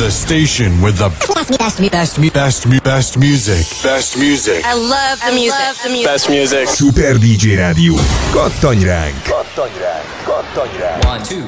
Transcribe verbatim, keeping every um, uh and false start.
The station with the best, best, best, best, best music. Best music. I love the music. Love the music. Best music. Super dé dzsé Rádió. Kattanj ránk! Kattanj ránk! Kattanj ránk! One, two.